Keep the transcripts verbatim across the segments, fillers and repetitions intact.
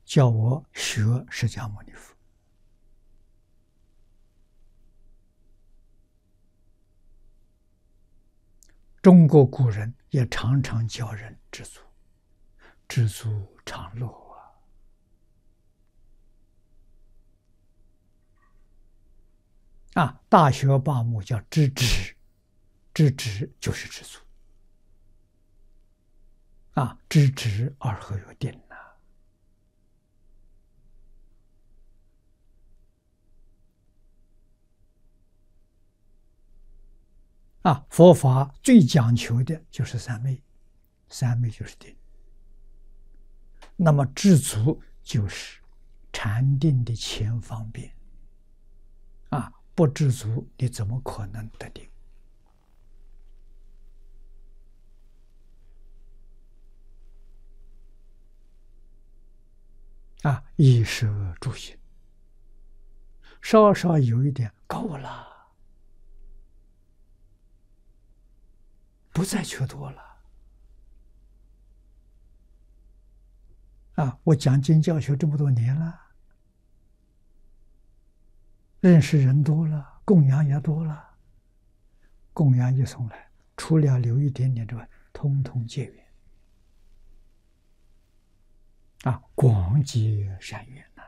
叫我学释迦牟尼佛。中国古人也常常教人知足，知足常乐啊！啊，大学八目叫知止，知止就是知足啊，知止而后有定呐。啊，佛法最讲求的就是三昧，三昧就是定。那么知足就是禅定的前方便啊，不知足你怎么可能得定？啊，衣食住行，稍稍有一点够了，不再求多了。啊，我讲经教学这么多年了，认识人多了，供养也多了，供养一送来，除了留一点点之外，通通结缘。啊，广结善缘呐！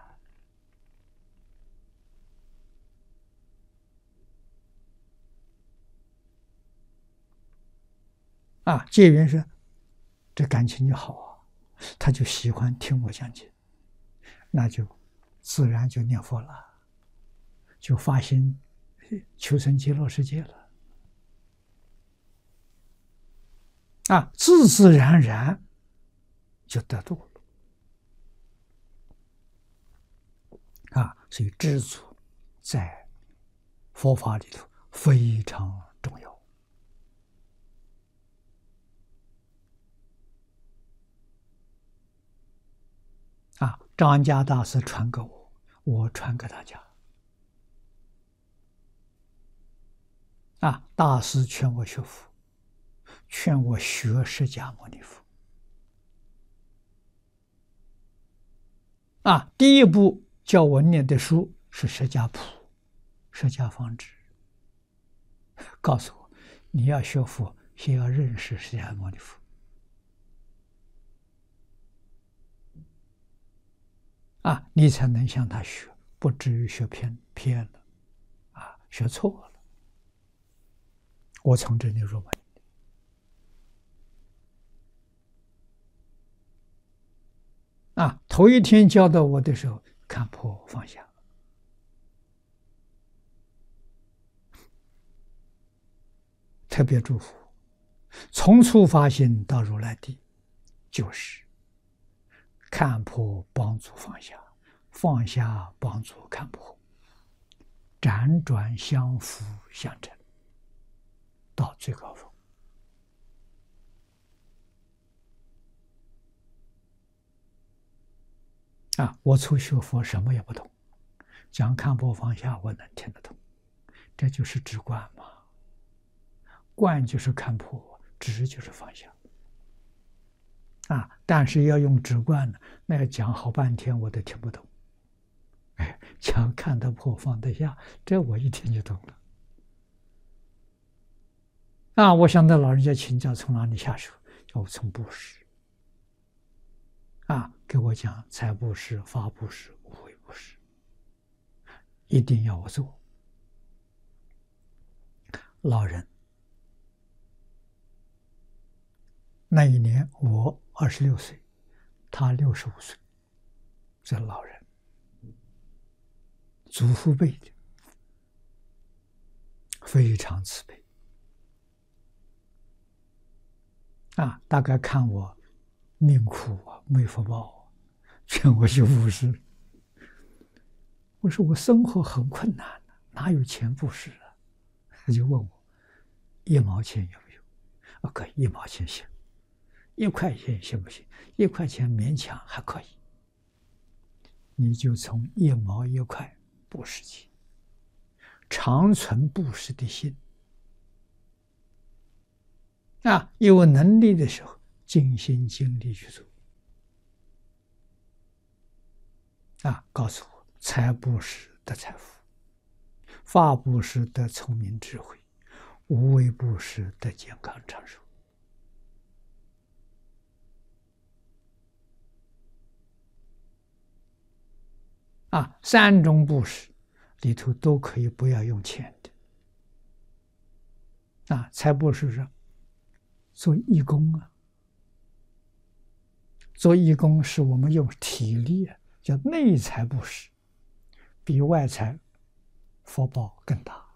啊，结缘是这感情就好啊，他就喜欢听我讲经，那就自然就念佛了，就发心求生极乐世界了。啊，自自然然就得度了。啊，所以知足在佛法里头非常重要。啊，张家大师传给我，我传给大家。啊，大师劝我学佛，劝我学释迦牟尼佛。啊，第一部叫我念的书是《释迦谱》，《释迦方志》，告诉我你要学佛，先要认识释迦牟尼佛。啊，你才能向他学，不至于学偏偏了，啊，学错了。我从这里入门。啊，头一天教导我的时候，看破放下，特别祝福，从初发心到如来地，就是看破帮助放下，放下帮助看破，辗转相辅相成，到最高峰。啊，我初学佛什么也不懂，讲看破放下我能听得懂，这就是止观嘛。观就是看破，止就是放下。啊，但是要用止观呢，那要讲好半天我都听不懂。哎，讲看得破放得下，这我一听就懂了。啊，我向那老人家请教，从哪里下手？叫我从布施。啊，给我讲财布施、法布施、无为布施，一定要我做。老人那一年我二十六岁，他六十五岁，这老人祖父辈的，非常慈悲。啊，大概看我命苦啊，没福报，劝我去布施。我说我生活很困难，哪有钱布施啊？他就问我一毛钱有没有？啊，可以，一毛钱行。一块钱行不行？一块钱勉强还可以。你就从一毛一块布施起，常存布施的心。啊，有能力的时候，尽心尽力去做。 啊，告诉我，财布施得财富，法布施得聪明智慧，无为布施得健康长寿。啊，三种布施里头都可以不要用钱的。啊，财布施是做义工啊，做义工是我们用体力啊，叫内财布施，比外财福报更大。